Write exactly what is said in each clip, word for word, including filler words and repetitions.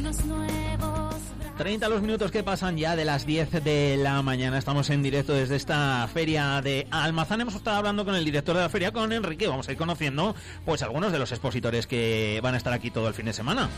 treinta los minutos que pasan ya de las diez de la mañana. Estamos en directo desde esta feria de Almazán. Hemos estado hablando con el director de la feria, con Enrique. Vamos a ir conociendo pues algunos de los expositores que van a estar aquí todo el fin de semana.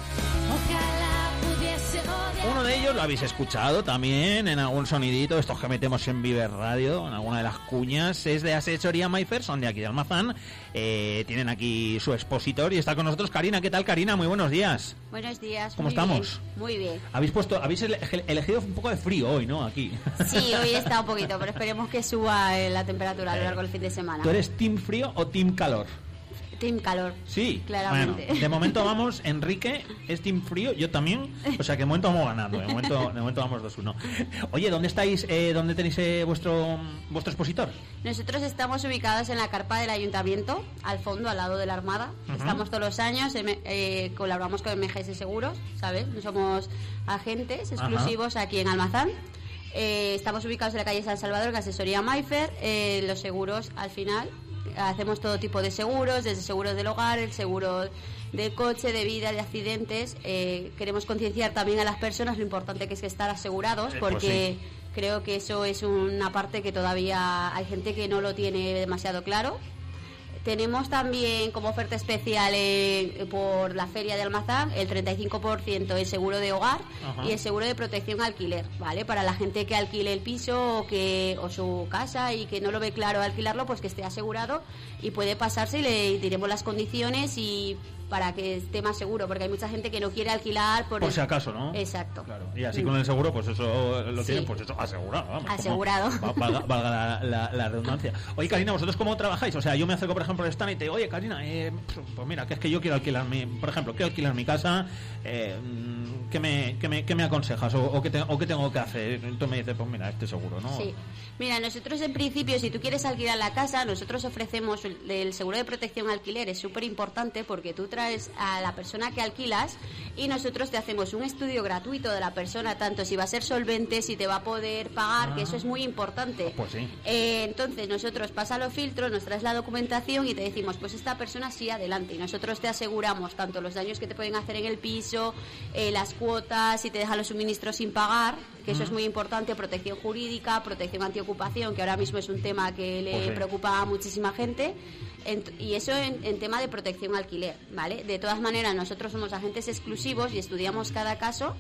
Uno de ellos lo habéis escuchado también en algún sonidito, estos que metemos en Viver Radio, en alguna de las cuñas. Es de Asesoría Mayfair, son de aquí de Almazán. Eh, tienen aquí su expositor y está con nosotros Karina. ¿Qué tal, Karina? Muy buenos días. Buenos días. ¿Cómo muy estamos? Bien, muy bien. Habéis puesto, habéis ele- elegido un poco de frío hoy, ¿no? Aquí. Sí, hoy está un poquito, pero esperemos que suba la temperatura a lo largo del fin de semana. ¿Tú eres team frío o team calor? Team calor. Sí, claramente. Bueno, de momento vamos, Enrique es team frío, yo también, o sea que de momento vamos ganando, de momento, de momento vamos dos uno. Oye, ¿dónde estáis, eh, dónde tenéis eh, vuestro vuestro expositor? Nosotros estamos ubicados en la carpa del Ayuntamiento, al fondo, al lado de la Armada. Uh-huh. Estamos todos los años, eh, colaboramos con M G S Seguros, ¿sabes? Somos agentes exclusivos uh-huh. aquí en Almazán. Eh, estamos ubicados en la calle San Salvador, que Asesoría Mayfair. Eh, los seguros, al final, hacemos todo tipo de seguros, desde seguros del hogar, el seguro de coche, de vida, de accidentes. Eh, queremos concienciar también a las personas lo importante que es estar asegurados, porque eh, pues sí. creo que eso es una parte que todavía hay gente que no lo tiene demasiado claro. Tenemos también como oferta especial eh, por la feria de Almazán el treinta y cinco por ciento el seguro de hogar. Ajá. Y el seguro de protección alquiler, ¿vale? Para la gente que alquile el piso o, que, o su casa y que no lo ve claro alquilarlo, pues que esté asegurado y puede pasarse y le diremos las condiciones y para que esté más seguro, porque hay mucha gente que no quiere alquilar por, por el... si acaso, ¿no? Exacto. Claro. Y así con el seguro, pues eso lo tienen, sí. pues eso asegurado, vamos. Asegurado. Como, valga, valga la, la, la redundancia. Oye, Karina, ¿vosotros cómo trabajáis? O sea, yo me acerco, por ejemplo, al stand y te digo, oye, Karina, eh, pues mira, que es que yo quiero alquilar mi, por ejemplo, quiero alquilar mi casa, eh, ¿qué me, qué me, qué me aconsejas? O, o, qué te, o qué tengo que hacer. Entonces me dices, pues mira, este seguro, ¿no? Sí. Mira, nosotros en principio, si tú quieres alquilar la casa, nosotros ofrecemos el, el seguro de protección alquiler, es súper importante porque tú traes a la persona que alquilas y nosotros te hacemos un estudio gratuito de la persona, tanto si va a ser solvente, si te va a poder pagar, ah, que eso es muy importante. Pues sí. Eh, entonces nosotros pasa los filtros, nos traes la documentación y te decimos, pues esta persona sí, adelante. Y nosotros te aseguramos tanto los daños que te pueden hacer en el piso, eh, las cuotas, si te dejan los suministros sin pagar, que eso mm. es muy importante, protección jurídica, protección antiocupación, que ahora mismo es un tema que le pues sí. preocupa a muchísima gente. En, y eso en, en tema de protección alquiler, ¿vale? De todas maneras, nosotros somos agentes exclusivos y estudiamos cada caso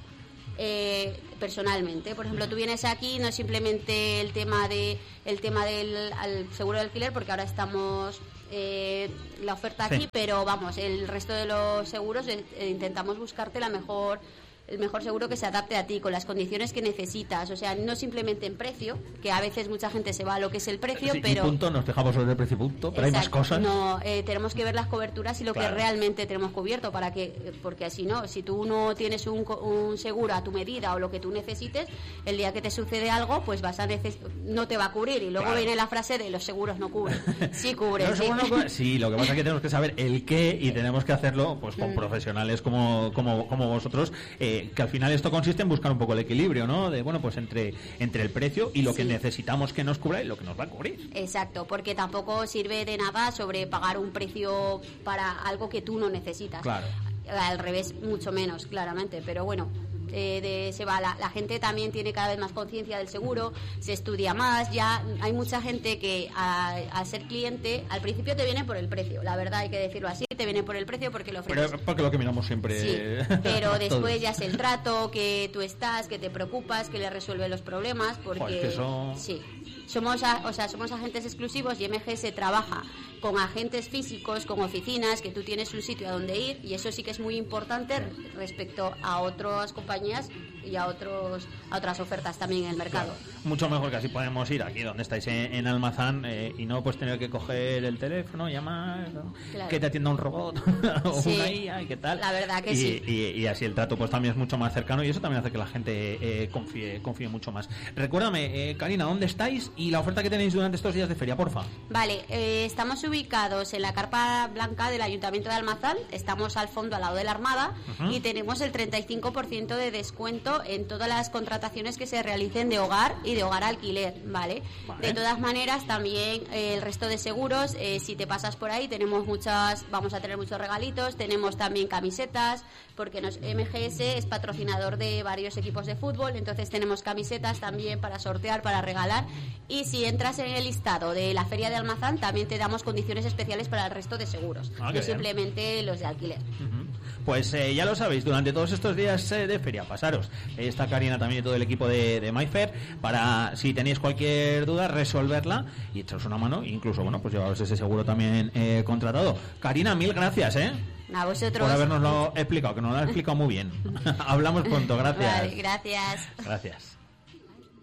eh, personalmente. Por ejemplo, tú vienes aquí, no es simplemente el tema de el tema del al seguro de alquiler, porque ahora estamos eh, la oferta aquí, sí. pero vamos, el resto de los seguros eh, intentamos buscarte la mejor el mejor seguro que se adapte a ti, con las condiciones que necesitas, o sea, no simplemente en precio, que a veces mucha gente se va a lo que es el precio, sí, pero... punto, nos dejamos sobre el precio punto, pero exacto, hay más cosas. No, eh, tenemos que ver las coberturas y lo claro. que realmente tenemos cubierto, para que porque así no, si tú no tienes un, un seguro a tu medida o lo que tú necesites, el día que te sucede algo, pues vas a neces- no te va a cubrir, y luego claro. viene la frase de los seguros no cubren. Sí cubren. ¿Sí? No cubre. Sí, lo que pasa es que tenemos que saber el qué y tenemos que hacerlo pues con mm. profesionales como, como, como vosotros, eh, que al final esto consiste en buscar un poco el equilibrio, ¿no? De bueno, pues entre entre el precio y lo sí. que necesitamos que nos cubra y lo que nos va a cubrir. Exacto, porque tampoco sirve de nada sobre pagar un precio para algo que tú no necesitas. Claro. Al revés, mucho menos, claramente, pero bueno. Eh, de, se va la, la gente también tiene cada vez más conciencia del seguro, se estudia más, ya hay mucha gente que al ser cliente al principio te viene por el precio, la verdad hay que decirlo así, te viene por el precio porque lo ofreces. Pero porque lo que miramos siempre. Sí, pero después ya es el trato, que tú estás, que te preocupas, que le resuelve los problemas, porque pues que eso... sí. Somos, a, o sea, somos agentes exclusivos y M G S trabaja con agentes físicos, con oficinas, que tú tienes un sitio a donde ir, y eso sí que es muy importante respecto a otras compañías y a otros a otras ofertas también en el mercado. Claro. Mucho mejor que así podemos ir aquí donde estáis en, en Almazán eh, y no pues tener que coger el teléfono, llamar, ¿no? Claro. Que te atienda un robot o sí. una I A y qué tal. La verdad que y, sí. Y, y así el trato pues también es mucho más cercano y eso también hace que la gente eh, confíe confíe mucho más. Recuérdame, eh, Karina, ¿dónde estáis y la oferta que tenéis durante estos días de feria, porfa? Vale, eh, estamos ubicados en la carpa blanca del Ayuntamiento de Almazán, estamos al fondo al lado de la Armada uh-huh. y tenemos el treinta y cinco por ciento de descuento descuento en todas las contrataciones que se realicen de hogar y de hogar alquiler, ¿vale? Vale. De todas maneras, también eh, el resto de seguros, eh, si te pasas por ahí, tenemos muchas, vamos a tener muchos regalitos, tenemos también camisetas, porque nos, M G S es patrocinador de varios equipos de fútbol, entonces tenemos camisetas también para sortear, para regalar, y si entras en el listado de la Feria de Almazán, también te damos condiciones especiales para el resto de seguros, ah, no simplemente los de alquiler. Uh-huh. Pues eh, ya lo sabéis, durante todos estos días eh, de feria, pasaros. Eh, está Karina también y todo el equipo de, de MyFair para, si tenéis cualquier duda, resolverla y echaros una mano, incluso, bueno, pues llevaros ese seguro también eh, contratado. Karina, mil gracias, ¿eh? A vosotros. Por habernoslo explicado, que nos lo ha explicado muy bien. Hablamos pronto, gracias. Vale, gracias. Gracias.